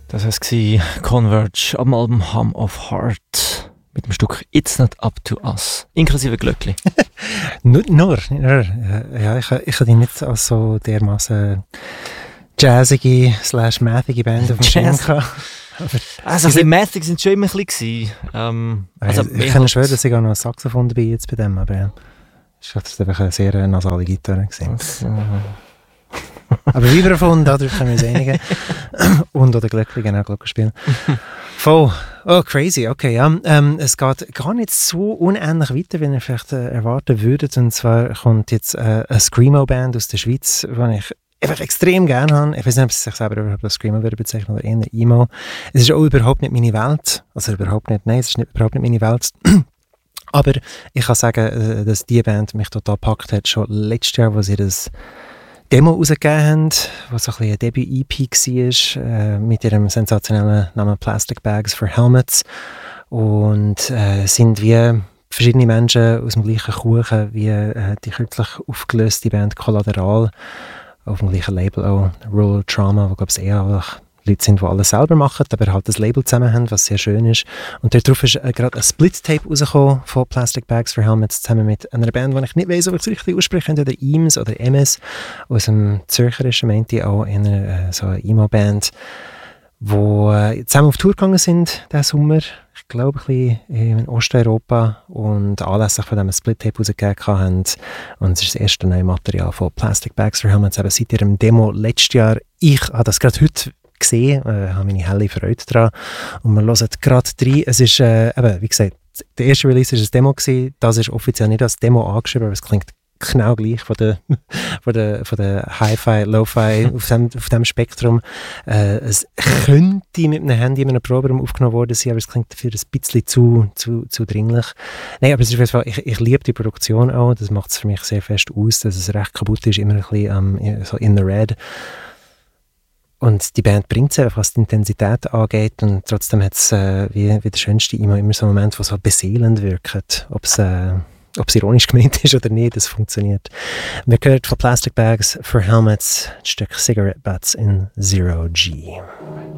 Das war Converge am Album Hum of Heart mit dem Stück It's Not Up to Us, inklusive Glöckli. nur. Ja, ich habe die nicht als so dermaßen jazzige / mathige Band auf dem Schirm gehabt. Also ein bisschen mathig sind schon immer ein bisschen also ich kann schwören, dass ich auch noch ein Saxophon dabei jetzt bei dem, aber ja. Das war einfach eine sehr nasale Gitarre. Aber Vibraphon, darüber können wir uns einigen. Und oder Glöckli, genau, Glockenspiel. Voll. Oh, crazy, okay, ja. Es geht gar nicht so unähnlich weiter, wie ihr vielleicht erwarten würdet. Und zwar kommt jetzt eine Screamo-Band aus der Schweiz, die ich einfach extrem gerne habe. Ich weiß nicht, ob ich sich selber überhaupt als Screamo würde bezeichnen oder eher Emo. Es ist auch überhaupt nicht meine Welt. Also überhaupt nicht, nein, es ist überhaupt nicht meine Welt. Aber ich kann sagen, dass die Band mich total gepackt hat, schon letztes Jahr, wo sie das Demo rausgegeben haben, was so ein bisschen eine Debüt-EP war, mit ihrem sensationellen Namen Plastic Bags for Helmets. Und sind wie verschiedene Menschen aus dem gleichen Kuchen, wie die kürzlich aufgelöste Band Collateral, auf dem gleichen Label auch, Rural Trauma, wo glaube ich eher einfach Leute sind, die alles selber machen, aber halt das Label zusammen haben, was sehr schön ist. Und darauf ist gerade ein Split-Tape rausgekommen von Plastic Bags for Helmets, zusammen mit einer Band, die ich nicht weiss, ob ich es richtig ausspreche, entweder Eames oder Emes, aus dem Zürcherischen, meinte ich auch, so eine Emo-Band, die zusammen auf Tour gegangen sind diesen Sommer, ich glaube ein bisschen in Osteuropa, und anlässlich von diesem Split-Tape rausgegeben haben. Und es ist das erste neue Material von Plastic Bags for Helmets, eben seit ihrem Demo letztes Jahr. Ich habe das gerade heute gesehen, habe meine helle Freude daran, und wir hören gerade rein. Es ist, eben, wie gesagt, der erste Release war ein Demo gewesen. Das ist offiziell nicht als Demo angeschrieben, aber es klingt genau gleich von der Hi-Fi, Lo-Fi auf dem Spektrum. Es könnte mit einem Handy in einem Proberaum aufgenommen worden sein, aber es klingt dafür ein bisschen zu dringlich. Nein, aber es ist auf jeden Fall, ich liebe die Produktion auch, das macht es für mich sehr fest aus, dass es recht kaputt ist, immer ein bisschen so in the red. Und die Band bringt es einfach, was die Intensität angeht, und trotzdem hat es wie der schönste immer so einen Moment, wo es so beseelend wirkt. Ob es ironisch gemeint ist oder nicht, das funktioniert. Wir hören von Plastic Bags for Helmets ein Stück Cigarette Butts in Zero G.